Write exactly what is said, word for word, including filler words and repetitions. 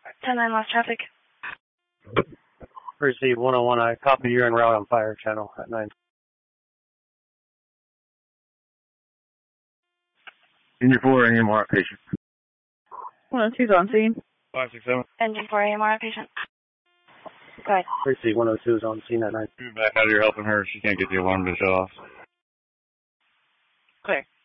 ten nine lost traffic. Receive one oh one, I copy you're en route on fire channel at nine. Engine four, A M R patient. one oh two's on scene. five six seven. Engine four A M R patient. Go ahead. Receive one oh two is on scene at nine. Back out here helping her. She can't get the alarm to shut off. Clear.